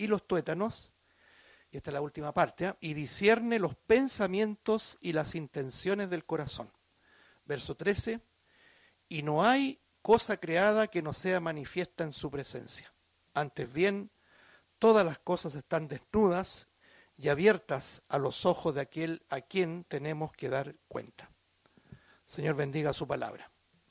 y los tuétanos, y esta es la última parte, y discierne los pensamientos y las intenciones del corazón. Verso 13, y no hay cosa creada que no sea manifiesta en su presencia. Antes bien, todas las cosas están desnudas y abiertas a los ojos de aquel a quien tenemos que dar cuenta. Señor, bendiga su palabra.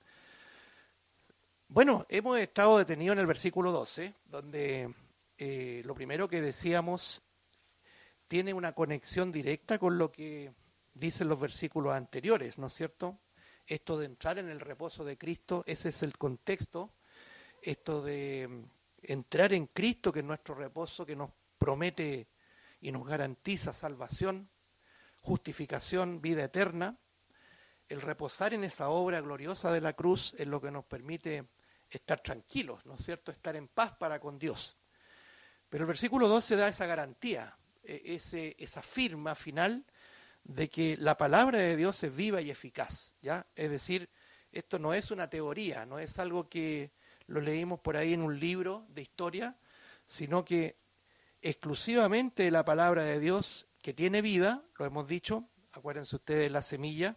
Bueno, hemos estado detenidos en el versículo 12, donde lo primero que decíamos tiene una conexión directa con lo que dicen los versículos anteriores, ¿no es cierto? Esto de entrar en el reposo de Cristo, ese es el contexto, esto de entrar en Cristo, que es nuestro reposo, que nos promete y nos garantiza salvación, justificación, vida eterna. El reposar en esa obra gloriosa de la cruz es lo que nos permite estar tranquilos, ¿no es cierto?, estar en paz para con Dios. Pero el versículo 12 da esa garantía, esa firma final de que la palabra de Dios es viva y eficaz, ¿ya? Es decir, esto no es una teoría, no es algo que lo leímos por ahí en un libro de historia, sino que exclusivamente la palabra de Dios que tiene vida, lo hemos dicho, acuérdense ustedes de la semilla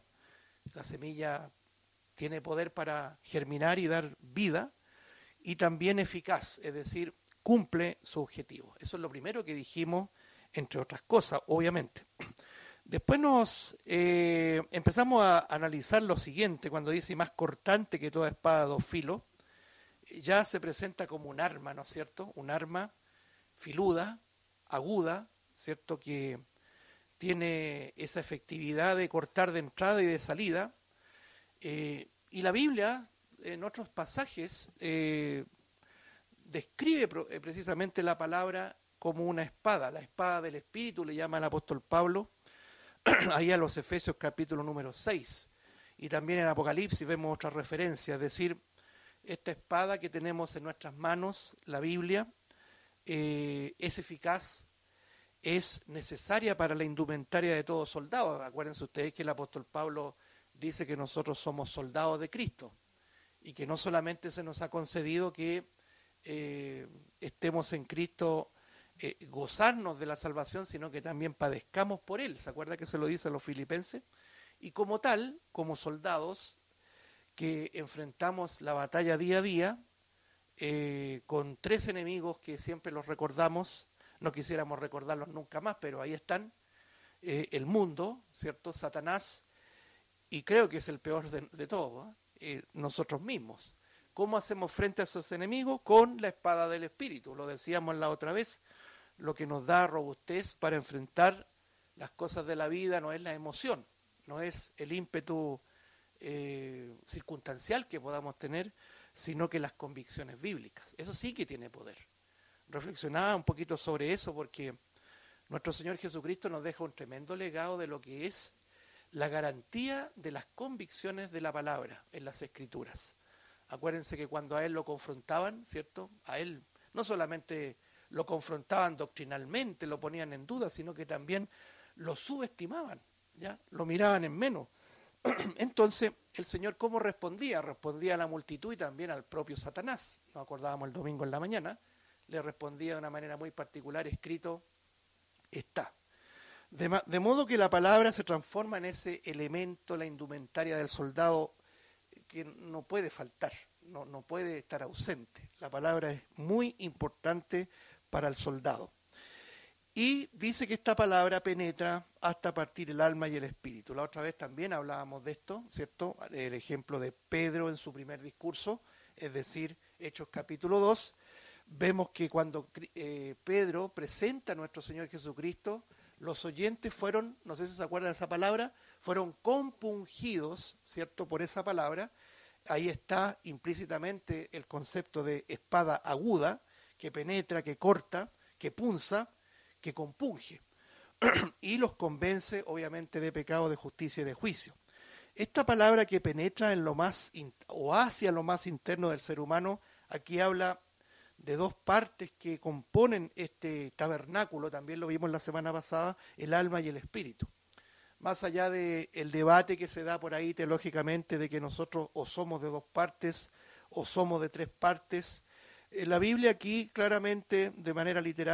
tiene poder para germinar y dar vida, y también eficaz, es decir, cumple su objetivo. Eso es lo primero que dijimos, entre otras cosas, obviamente. Después nos empezamos a analizar lo siguiente, cuando dice más cortante que toda espada de dos filos, ya se presenta como un arma, ¿no es cierto? Un arma filuda, aguda, ¿cierto? Que tiene esa efectividad de cortar de entrada y de salida. Y la Biblia, en otros pasajes, describe precisamente la palabra como una espada, la espada del Espíritu, le llama el apóstol Pablo, ahí a los Efesios capítulo número 6, y también en Apocalipsis vemos otra referencia, es decir, esta espada que tenemos en nuestras manos, la Biblia, es eficaz, es necesaria para la indumentaria de todo soldado. Acuérdense ustedes que el apóstol Pablo dice que nosotros somos soldados de Cristo, y que no solamente se nos ha concedido que estemos en Cristo, gozarnos de la salvación, sino que también padezcamos por Él. ¿Se acuerda que se lo dice a los filipenses? Y como tal, como soldados que enfrentamos la batalla día a día, con tres enemigos que siempre los recordamos, no quisiéramos recordarlos nunca más, pero ahí están, el mundo, ¿cierto? Satanás, y creo que es el peor de todos, nosotros mismos. ¿Cómo hacemos frente a esos enemigos? Con la espada del Espíritu, lo decíamos la otra vez, lo que nos da robustez para enfrentar las cosas de la vida no es la emoción, no es el ímpetu circunstancial que podamos tener, sino que las convicciones bíblicas. Eso sí que tiene poder. Reflexionaba un poquito sobre eso porque nuestro Señor Jesucristo nos deja un tremendo legado de lo que es la garantía de las convicciones de la palabra en las Escrituras. Acuérdense que cuando a Él lo confrontaban, ¿cierto? A Él no solamente lo confrontaban doctrinalmente, lo ponían en duda, sino que también lo subestimaban, ¿ya? Lo miraban en menos. Entonces, el Señor, ¿cómo respondía? Respondía a la multitud y también al propio Satanás. Nos acordábamos el domingo en la mañana, le respondía de una manera muy particular, escrito está. De modo que la palabra se transforma en ese elemento, la indumentaria del soldado, que no puede faltar, no puede estar ausente. La palabra es muy importante para el soldado. Y dice que esta palabra penetra hasta partir el alma y el espíritu. La otra vez también hablábamos de esto, ¿cierto? El ejemplo de Pedro en su primer discurso, es decir, Hechos capítulo 2, vemos que cuando Pedro presenta a nuestro Señor Jesucristo, los oyentes fueron, no sé si se acuerdan de esa palabra, fueron compungidos, ¿cierto?, por esa palabra. Ahí está implícitamente el concepto de espada aguda, que penetra, que corta, que punza, que compunge, y los convence, obviamente, de pecado, de justicia y de juicio. Esta palabra que penetra en lo más o hacia lo más interno del ser humano, aquí habla de dos partes que componen este tabernáculo, también lo vimos la semana pasada, el alma y el espíritu. Más allá del debate que se da por ahí teológicamente de que nosotros o somos de dos partes o somos de tres partes, la Biblia aquí claramente, de manera literal,